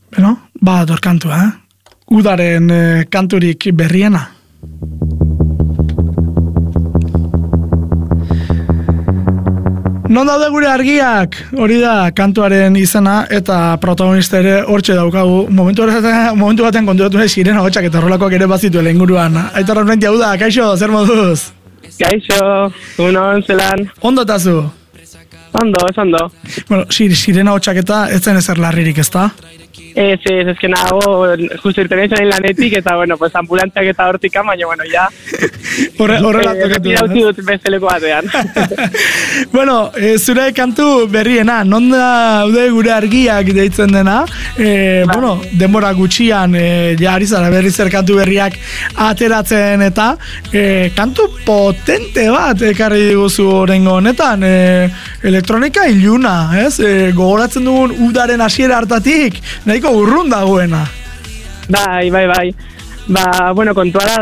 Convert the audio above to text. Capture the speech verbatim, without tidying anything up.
Beno, ba, dor kantua, eh? Udaren eh, kanturik berriena. Non daude gure argiak? Hori da kantuaren izena eta protagonista ere hortxe daukagu. Momentu batean, momentu batean konturatu nahi sirena hotxak eta horrelakoak ere bazituela inguruan. Aitor Arrunti, hau da, kaixo, zer moduz? Kaixo, unon zelan. Ondo tazu? Ondo, ez ondo. Bueno, sir, sirena hotxak eta ez zen ezer larririk, ezta? Ez, ez, ez que nago, justo irten izan lanetik, eta, bueno, pues ambulantziak eta hortika, baina, bueno, ya... Horre, horrela eh, tokatu. Erretira dut beste leku batean. Bueno, e, zure kantu berriena, non daude gure argiak deitzen dena, e, ba. Bueno, denbora gutxian, e, ja ari zara berri zer kantu berriak ateratzen eta e, kantu potente bat ekarri diguzu orengo honetan, e, elektronika iluna, ez? E, gogoratzen dugun udaren hasiera hartatik, nahiko urrun dagoena. Bai, bai, bai. Ba, bueno, kontua da,